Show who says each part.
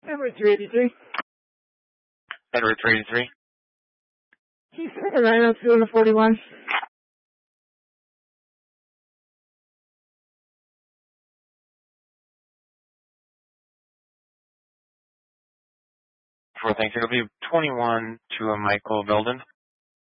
Speaker 1: Edward 383.
Speaker 2: Edward 383.
Speaker 1: He's 90241.
Speaker 2: Thanks. It'll be 21 to a Michael Belden.